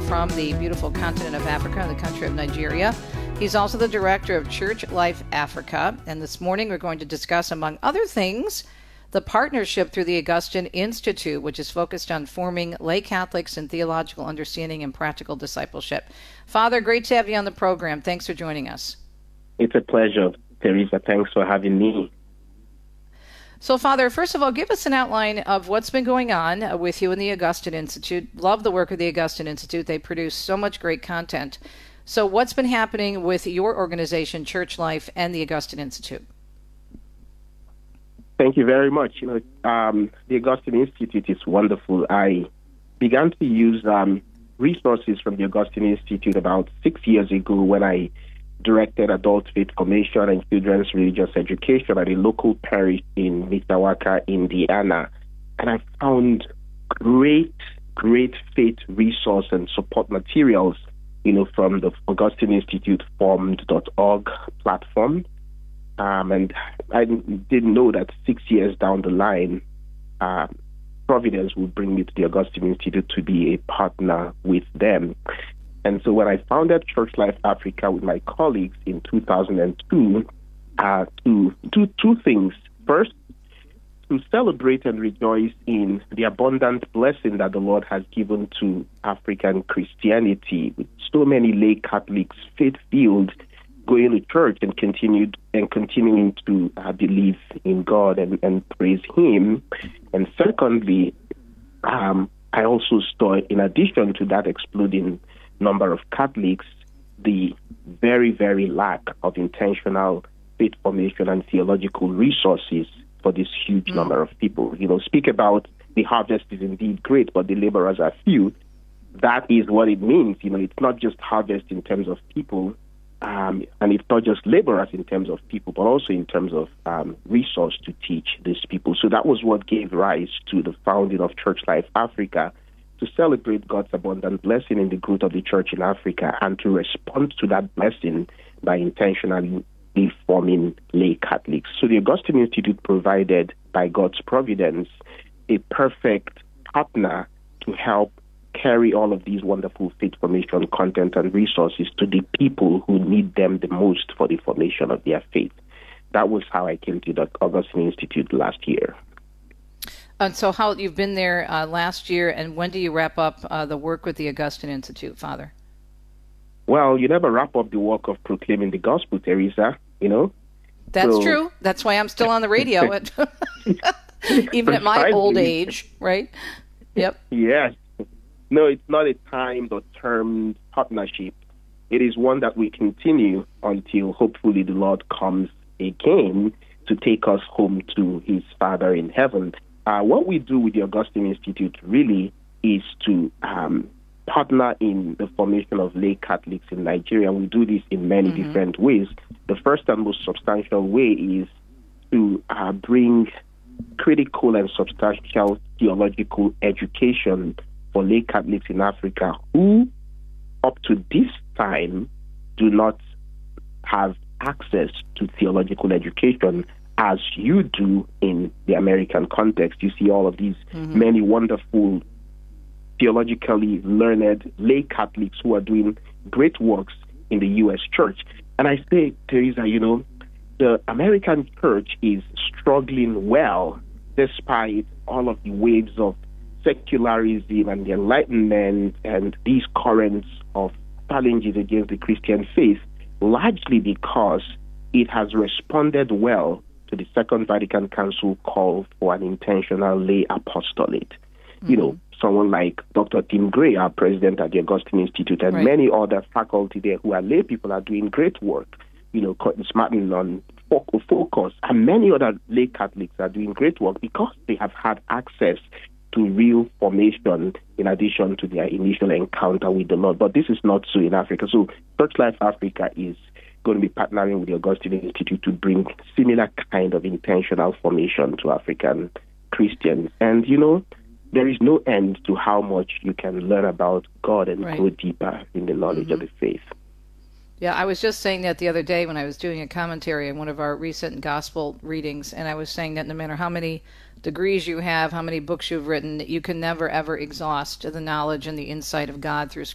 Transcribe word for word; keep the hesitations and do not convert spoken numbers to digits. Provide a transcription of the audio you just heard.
from the beautiful continent of Africa, the country of Nigeria. He's also the director of Church Life Africa. And this morning we're going to discuss, among other things, the partnership through the Augustine Institute, which is focused on forming lay Catholics in theological understanding and practical discipleship. Father, great to have you on the program. Thanks for joining us. It's a pleasure, Teresa. Thanks for having me. So, Father, first of all, give us an outline of what's been going on with you in the Augustine Institute. Love the work of the Augustine Institute. They produce so much great content. So what's been happening with your organization, Church Life, and the Augustine Institute? Thank you very much. You know, um, the Augustine Institute is wonderful. I began to use um, resources from the Augustine Institute about six years ago when I directed adult faith formation and children's religious education at a local parish in Mishawaka, Indiana. And I found great, great faith resource and support materials, you know, from the Augustine Institute formed dot org platform. Um, and I didn't know that six years down the line, uh, Providence would bring me to the Augustine Institute to be a partner with them. And so when I founded Church Life Africa with my colleagues in two thousand two, uh, to do two things. First, to celebrate and rejoice in the abundant blessing that the Lord has given to African Christianity, with so many lay Catholics faith-filled going to church and continued and continuing to uh, believe in God and, and praise Him. And secondly, um, I also saw, in addition to that exploding number of Catholics, the very, very lack of intentional faith formation and theological resources for this huge mm. number of people. You know, speak about the harvest is indeed great, but the laborers are few. That is what it means. You know, it's not just harvest in terms of people, um, and it's not just laborers in terms of people, but also in terms of um, resource to teach these people. So that was what gave rise to the founding of Church Life Africa, to celebrate God's abundant blessing in the growth of the church in Africa and to respond to that blessing by intentionally forming lay Catholics. So the Augustine Institute provided, by God's providence, a perfect partner to help carry all of these wonderful faith formation content and resources to the people who need them the most for the formation of their faith. That was how I came to the Augustine Institute last year. And so how you've been there uh, last year, and when do you wrap up uh, the work with the Augustine Institute, Father? Well, you never wrap up the work of proclaiming the gospel, Teresa, you know? That's so... true. That's why I'm still on the radio, at even at my old age, right? Yep. Yes. No, it's not a timed or termed partnership. It is one that we continue until hopefully the Lord comes again to take us home to His Father in heaven. Uh, what we do with the Augustine Institute really is to um, partner in the formation of lay Catholics in Nigeria. We do this in many mm-hmm. different ways. The first and most substantial way is to uh, bring critical and substantial theological education for lay Catholics in Africa who, up to this time, do not have access to theological education as you do in the American context. You see all of these mm-hmm. many wonderful, theologically learned lay Catholics who are doing great works in the U S church. And I say, Teresa, you know, the American church is struggling well despite all of the waves of secularism and the Enlightenment and these currents of challenges against the Christian faith, largely because it has responded well to the Second Vatican Council call for an intentional lay apostolate. Mm-hmm. You know, someone like Doctor Tim Gray, our president at the Augustine Institute, and right. many other faculty there who are lay people are doing great work. You know, Curtis Martin on Focus, and many other lay Catholics are doing great work because they have had access to real formation in addition to their initial encounter with the Lord. But this is not so in Africa. So Church Life Africa is going to be partnering with the Augustine Institute to bring similar kind of intentional formation to African Christians. And, you know, there is no end to how much you can learn about God and right. go deeper in the knowledge mm-hmm. of the faith. Yeah, I was just saying that the other day when I was doing a commentary on one of our recent gospel readings, and I was saying that no matter how many degrees you have, how many books you've written, you can never, ever exhaust the knowledge and the insight of God through